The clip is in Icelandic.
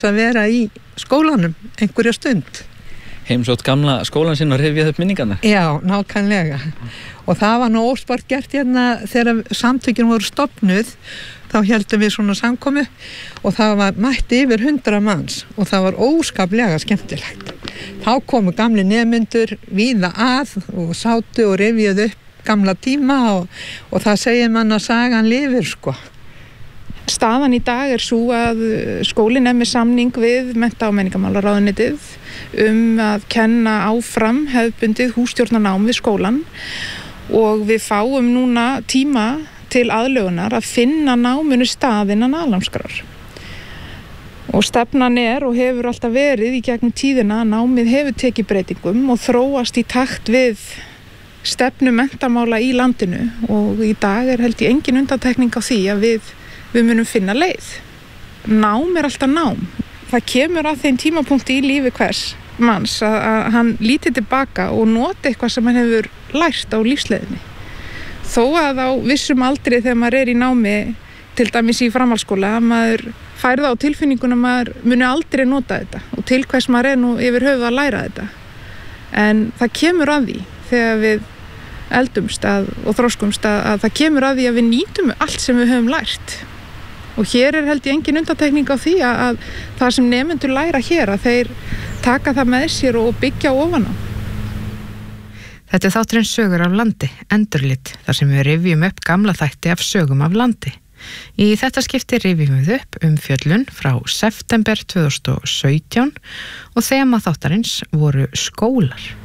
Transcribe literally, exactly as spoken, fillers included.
að vera í skólanum einhverja stund. Heimsótt gamla skólan sinn og rifjað upp minningarnar. Já, nákvæmlega. Og það var nú óspart gert hérna þegar samtökin voru stofnuð, þá héldum við svona samkomu og það var mætti yfir hundrað manns og það var óskaplega skemmtilegt. Þá komu gamli nemendur víða að og sátu og rifjuðu upp gamla tíma og, og það segir mann að sagan lifir sko. Staðan í dag er svo að skólinn er með samning við mennta- og menningarmálaráðuneytið um að kenna áfram hefðbundið hússtjórnarnám við skólann og við fáum núna tíma til aðlögunar að finna náminu stað innan aðalnámskrár. Og stefnan er og hefur alltaf verið í gegnum tíðina að námið hefur tekið breytingum og þróast í takt við stefnu menntamála í landinu og í dag er held ég engin undantekning á því að við Við munum finna leið. Nám er alltaf nám. Það kemur að þeim tímapunkti í lífi hvers manns að, að hann líti tilbaka og noti eitthvað sem hann hefur lært á lífsleiðinni. Þó að á vissum aldri þegar maður er í námi, til dæmis í framhaldsskóla, að maður fær það á tilfinninguna að maður muni aldrei nota þetta og til hvers maður er nú yfir höfuð að læra þetta. En það kemur að því þegar við eldumst að, og þroskumst að, að það kemur að því að við nýtum allt sem við höfum lært. Og hér er held ég engin undantekning á því að, að það sem nemendur læra hér að þeir taka það með sér og byggja ofan á. Þetta er þátturinn Sögur af landi, endurlit, þar sem við rifjum upp gamla þætti af sögum af landi. Í þetta skipti rifjum við upp um fjöllun frá september tvö þúsund og sautján og þema þáttarins voru skólar.